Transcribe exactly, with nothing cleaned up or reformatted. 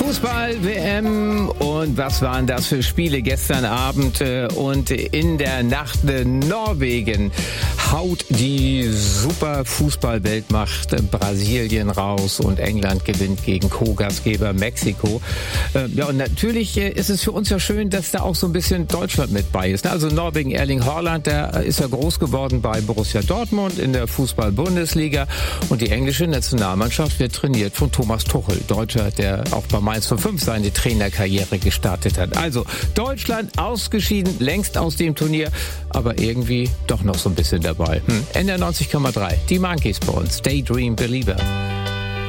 Fußball-W M und was waren das für Spiele gestern Abend und in der Nacht. Norwegen haut die super Fußball-Weltmacht Brasilien raus und England gewinnt gegen Co-Gastgeber Mexiko. Ja, und natürlich ist es für uns ja schön, dass da auch so ein bisschen Deutschland mit bei ist. Also Norwegen, Erling Haaland, der ist ja groß geworden bei Borussia Dortmund in der Fußball-Bundesliga und die englische Nationalmannschaft wird trainiert von Thomas Tuchel, Deutscher, der auch bei Mainz null fünf seine Trainerkarriere gestartet hat. Also Deutschland ausgeschieden, längst aus dem Turnier, aber irgendwie doch noch so ein bisschen dabei. Hm. N R neunzig Komma drei, die Monkeys bei uns, Daydream Believer.